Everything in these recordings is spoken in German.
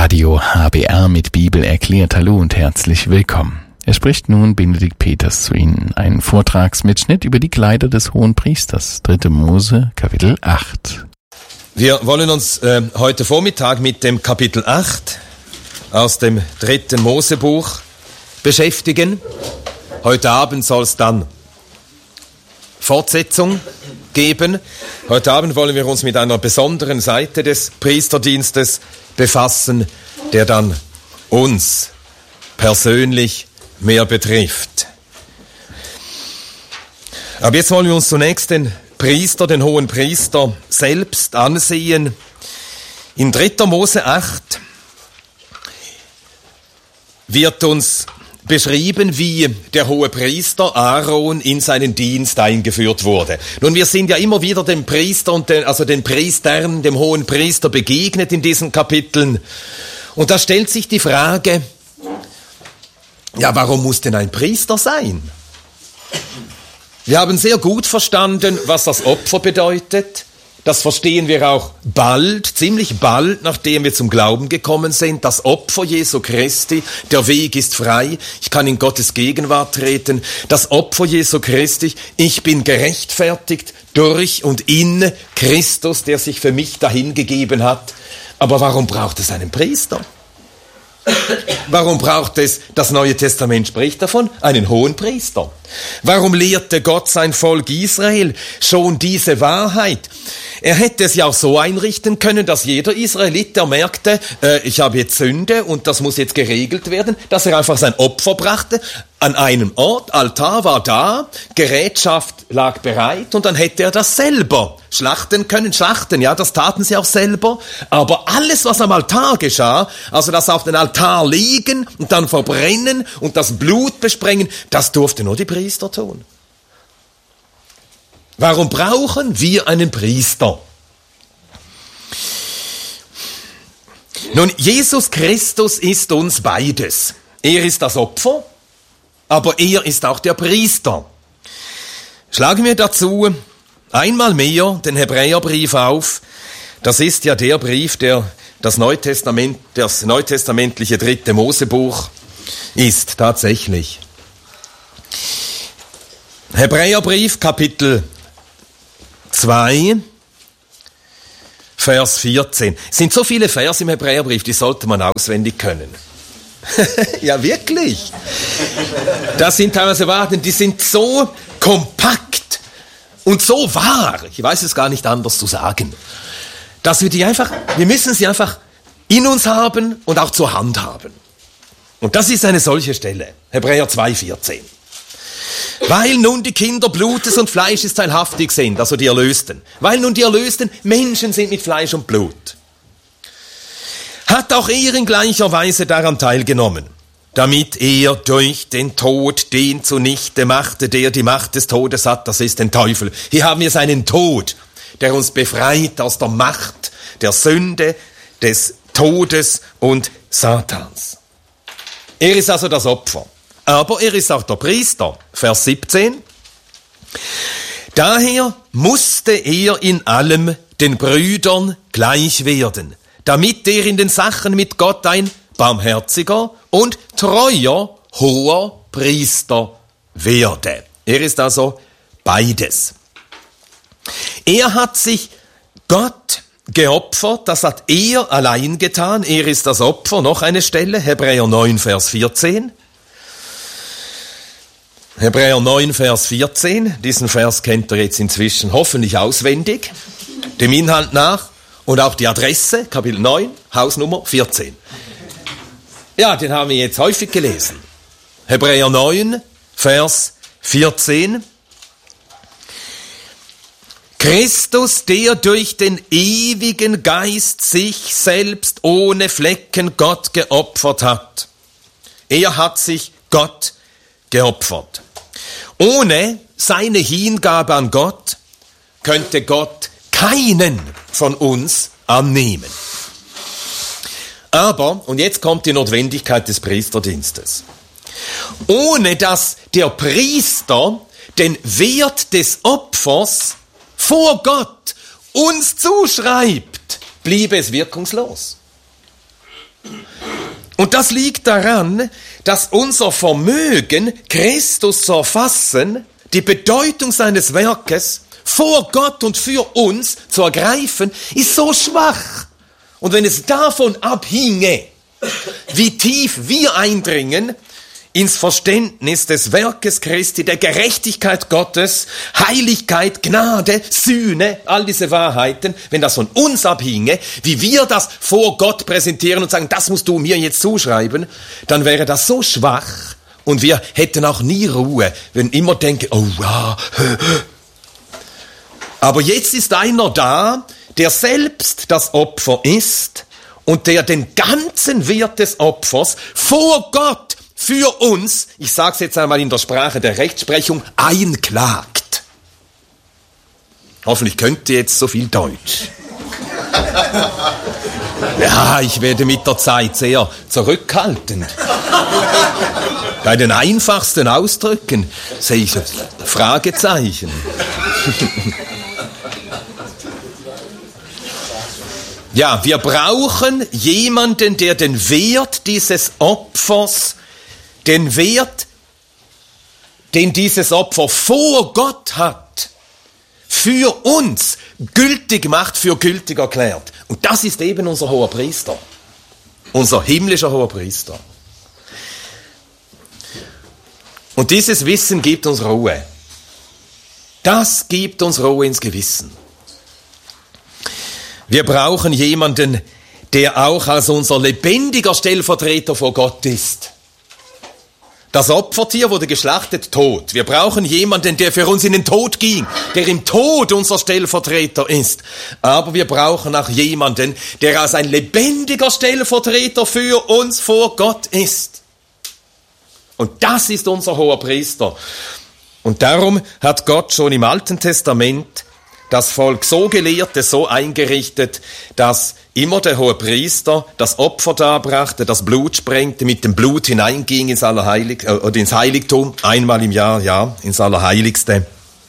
Radio HBR mit Bibel erklärt. Hallo und herzlich willkommen. Es spricht nun Benedikt Peters zu Ihnen. Ein Vortragsmitschnitt über die Kleider des Hohenpriesters. 3. Mose, Kapitel 8. Wir wollen uns heute Vormittag mit dem Kapitel 8 aus dem 3. Mosebuch beschäftigen. Heute Abend soll es dann Fortsetzung geben. Heute Abend wollen wir uns mit einer besonderen Seite des Priesterdienstes befassen, der dann uns persönlich mehr betrifft. Aber jetzt wollen wir uns zunächst den Priester, den Hohenpriester selbst ansehen. In 3. Mose 8 wird uns beschrieben, wie der Hohepriester Aaron in seinen Dienst eingeführt wurde. Nun, wir sind ja immer wieder dem Priester und den Priestern, dem Hohenpriester begegnet in diesen Kapiteln. Und da stellt sich die Frage, ja, warum muss denn ein Priester sein? Wir haben sehr gut verstanden, was das Opfer bedeutet. Das verstehen wir auch ziemlich bald, nachdem wir zum Glauben gekommen sind. Das Opfer Jesu Christi, der Weg ist frei, ich kann in Gottes Gegenwart treten. Das Opfer Jesu Christi, ich bin gerechtfertigt durch und in Christus, der sich für mich dahingegeben hat. Aber warum braucht es einen Priester? Warum braucht es, das Neue Testament spricht davon, einen Hohenpriester? Warum lehrte Gott sein Volk Israel schon diese Wahrheit? Er hätte es ja auch so einrichten können, dass jeder Israelit, der merkte, ich habe jetzt Sünde und das muss jetzt geregelt werden, dass er einfach sein Opfer brachte an einem Ort, Altar war da, Gerätschaft lag bereit und dann hätte er das selber schlachten können. Schlachten, ja, das taten sie auch selber. Aber alles, was am Altar geschah, also das auf den Altar legen und dann verbrennen und das Blut besprengen, das durfte nur die Priester tun. Warum brauchen wir einen Priester? Nun, Jesus Christus ist uns beides. Er ist das Opfer, aber er ist auch der Priester. Schlagen wir dazu einmal mehr den Hebräerbrief auf. Das ist ja der Brief, der das neutestamentliche 3. Mosebuch ist, tatsächlich. Hebräerbrief, Kapitel 2, Vers 14. Es sind so viele Verse im Hebräerbrief, die sollte man auswendig können. Ja, wirklich. Das sind teilweise Wahrheiten, die sind so kompakt und so wahr, ich weiß es gar nicht anders zu sagen, dass wir müssen sie einfach in uns haben und auch zur Hand haben. Und das ist eine solche Stelle, Hebräer 2,14. Weil nun die Kinder Blutes und Fleisches teilhaftig sind, also die Erlösten, weil nun die Erlösten Menschen sind mit Fleisch und Blut, hat auch er in gleicher Weise daran teilgenommen, damit er durch den Tod den zunichte machte, der die Macht des Todes hat, das ist den Teufel. Hier haben wir seinen Tod, der uns befreit aus der Macht der Sünde, des Todes und Satans. Er ist also das Opfer. Aber er ist auch der Priester. Vers 17. Daher musste er in allem den Brüdern gleich werden, damit er in den Sachen mit Gott ein barmherziger und treuer hoher Priester werde. Er ist also beides. Er hat sich Gott geopfert, das hat er allein getan. Er ist das Opfer. Noch eine Stelle, Hebräer 9, Vers 14. Hebräer 9, Vers 14, diesen Vers kennt ihr jetzt inzwischen hoffentlich auswendig, dem Inhalt nach und auch die Adresse, Kapitel 9, Hausnummer 14. Ja, den haben wir jetzt häufig gelesen. Hebräer 9, Vers 14. Christus, der durch den ewigen Geist sich selbst ohne Flecken Gott geopfert hat. Er hat sich Gott geopfert. Ohne seine Hingabe an Gott könnte Gott keinen von uns annehmen. Aber, und jetzt kommt die Notwendigkeit des Priesterdienstes, ohne dass der Priester den Wert des Opfers vor Gott uns zuschreibt, bliebe es wirkungslos. Und das liegt daran, dass unser Vermögen, Christus zu erfassen, die Bedeutung seines Werkes vor Gott und für uns zu ergreifen, ist so schwach. Und wenn es davon abhinge, wie tief wir eindringen ins Verständnis des Werkes Christi, der Gerechtigkeit Gottes, Heiligkeit, Gnade, Sühne, all diese Wahrheiten, wenn das von uns abhinge, wie wir das vor Gott präsentieren und sagen, das musst du mir jetzt zuschreiben, dann wäre das so schwach und wir hätten auch nie Ruhe, wenn immer denken, oh ja. Aber jetzt ist einer da, der selbst das Opfer ist und der den ganzen Wert des Opfers vor Gott für uns, ich sage es jetzt einmal in der Sprache der Rechtsprechung, einklagt. Hoffentlich könnt ihr jetzt so viel Deutsch. Ja, ich werde mit der Zeit sehr zurückhaltend. Bei den einfachsten Ausdrücken sehe ich Fragezeichen. Ja, wir brauchen jemanden, der den Wert dieses Opfers, den Wert, den dieses Opfer vor Gott hat, für uns gültig macht, für gültig erklärt. Und das ist eben unser Hoherpriester, unser himmlischer Hoherpriester. Und dieses Wissen gibt uns Ruhe. Das gibt uns Ruhe ins Gewissen. Wir brauchen jemanden, der auch als unser lebendiger Stellvertreter vor Gott ist. Das Opfertier wurde geschlachtet, tot. Wir brauchen jemanden, der für uns in den Tod ging, der im Tod unser Stellvertreter ist. Aber wir brauchen auch jemanden, der als ein lebendiger Stellvertreter für uns vor Gott ist. Und das ist unser Hoherpriester. Und darum hat Gott schon im Alten Testament das Volk so gelehrt, so eingerichtet, dass immer der Hohepriester das Opfer darbrachte, das Blut sprengte, mit dem Blut hineinging ins ins Heiligtum, einmal im Jahr, ja, ins Allerheiligste.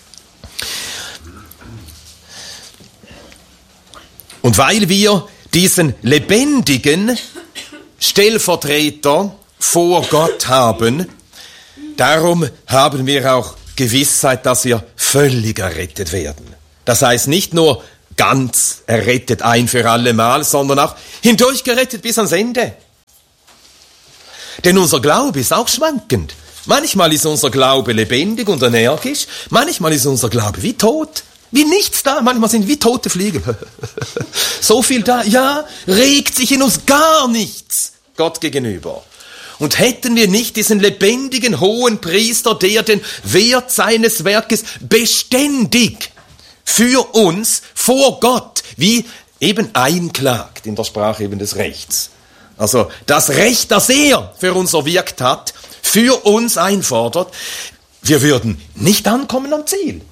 Und weil wir diesen lebendigen Stellvertreter vor Gott haben, darum haben wir auch Gewissheit, dass wir völlig errettet werden. Das heißt nicht nur ganz errettet ein für alle Mal, sondern auch hindurch gerettet bis ans Ende. Denn unser Glaube ist auch schwankend. Manchmal ist unser Glaube lebendig und energisch, manchmal ist unser Glaube wie tot, wie nichts da, manchmal sind wie tote Fliegen. So viel da, ja, regt sich in uns gar nichts Gott gegenüber. Und hätten wir nicht diesen lebendigen hohen Priester, der den Wert seines Werkes beständig für uns vor Gott, wie eben einklagt in der Sprache eben des Rechts. Also das Recht, das er für uns erwirkt hat, für uns einfordert, wir würden nicht ankommen am Ziel.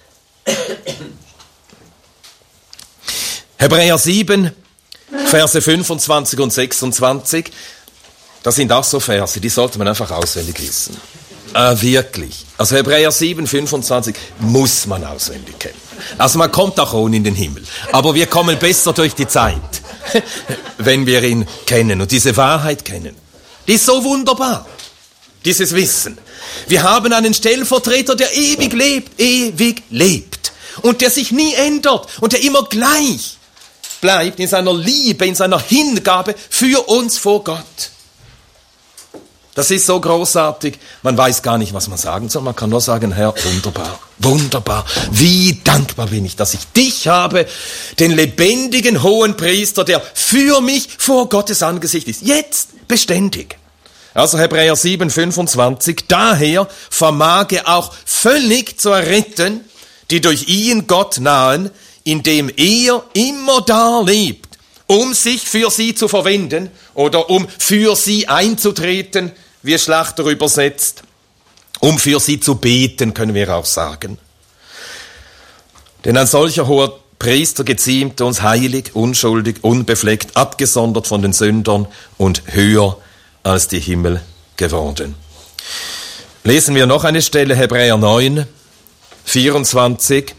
Hebräer 7, Verse 25 und 26, das sind auch so Verse, die sollte man einfach auswendig wissen. Wirklich. Also Hebräer 7, 25 muss man auswendig kennen. Also man kommt auch ohne in den Himmel. Aber wir kommen besser durch die Zeit, wenn wir ihn kennen und diese Wahrheit kennen. Die ist so wunderbar, dieses Wissen. Wir haben einen Stellvertreter, der ewig lebt und der sich nie ändert und der immer gleich bleibt in seiner Liebe, in seiner Hingabe für uns vor Gott. Das ist so großartig, man weiß gar nicht, was man sagen soll. Man kann nur sagen, Herr, wunderbar, wunderbar. Wie dankbar bin ich, dass ich dich habe, den lebendigen hohen Priester, der für mich vor Gottes Angesicht ist. Jetzt beständig. Also Hebräer 7, 25. Daher vermag er auch völlig zu erretten, die durch ihn Gott nahen, indem er immer da lebt, um sich für sie zu verwenden oder um für sie einzutreten, wie es Schlachter übersetzt, um für sie zu beten, können wir auch sagen. Denn ein solcher hoher Priester geziemt uns heilig, unschuldig, unbefleckt, abgesondert von den Sündern und höher als die Himmel geworden. Lesen wir noch eine Stelle, Hebräer 9, 24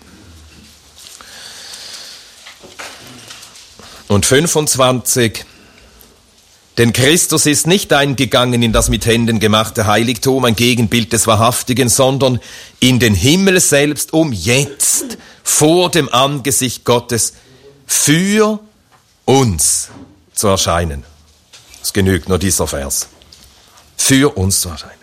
und 25. Denn Christus ist nicht eingegangen in das mit Händen gemachte Heiligtum, ein Gegenbild des Wahrhaftigen, sondern in den Himmel selbst, um jetzt vor dem Angesicht Gottes für uns zu erscheinen. Es genügt nur dieser Vers. Für uns zu erscheinen.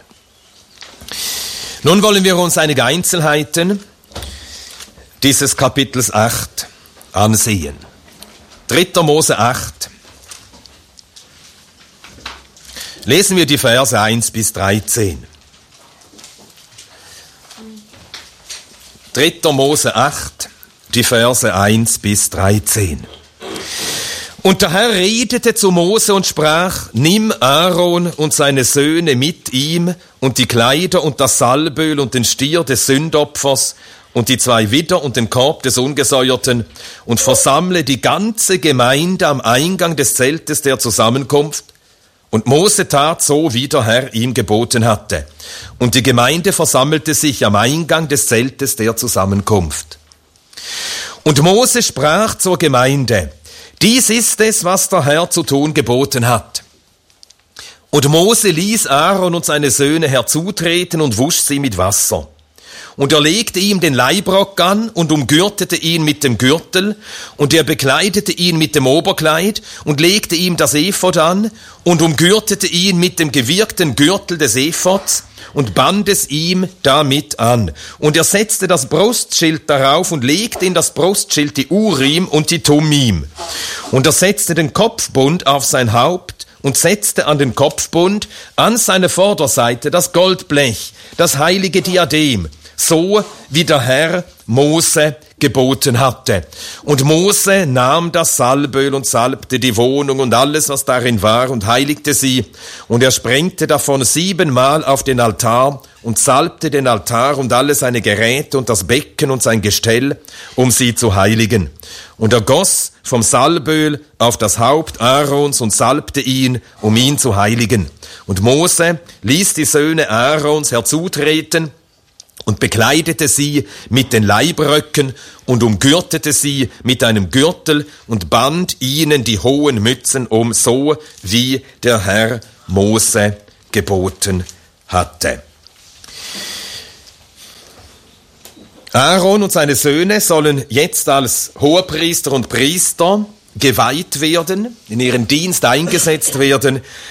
Nun wollen wir uns einige Einzelheiten dieses Kapitels 8 ansehen. 3. Mose 8. Lesen wir die Verse 1 bis 13. 3. Mose 8, die Verse 1 bis 13. Und der Herr redete zu Mose und sprach, nimm Aaron und seine Söhne mit ihm und die Kleider und das Salböl und den Stier des Sündopfers und die 2 Widder und den Korb des Ungesäuerten und versammle die ganze Gemeinde am Eingang des Zeltes der Zusammenkunft. Und Mose tat so, wie der Herr ihm geboten hatte. Und die Gemeinde versammelte sich am Eingang des Zeltes der Zusammenkunft. Und Mose sprach zur Gemeinde, dies ist es, was der Herr zu tun geboten hat. Und Mose ließ Aaron und seine Söhne herzutreten und wusch sie mit Wasser. Und er legte ihm den Leibrock an und umgürtete ihn mit dem Gürtel, und er bekleidete ihn mit dem Oberkleid und legte ihm das Ephod an und umgürtete ihn mit dem gewirkten Gürtel des Ephods und band es ihm damit an. Und er setzte das Brustschild darauf und legte in das Brustschild die Urim und die Thummim. Und er setzte den Kopfbund auf sein Haupt und setzte an den Kopfbund an seine Vorderseite das Goldblech, das heilige Diadem, so wie der Herr Mose geboten hatte. Und Mose nahm das Salböl und salbte die Wohnung und alles, was darin war, und heiligte sie. Und er sprengte davon 7-mal auf den Altar und salbte den Altar und alle seine Geräte und das Becken und sein Gestell, um sie zu heiligen. Und er goss vom Salböl auf das Haupt Aarons und salbte ihn, um ihn zu heiligen. Und Mose ließ die Söhne Aarons herzutreten und bekleidete sie mit den Leibröcken und umgürtete sie mit einem Gürtel und band ihnen die hohen Mützen um, so wie der Herr Mose geboten hatte. Aaron und seine Söhne sollen jetzt als Hohepriester und Priester geweiht werden, in ihren Dienst eingesetzt werden.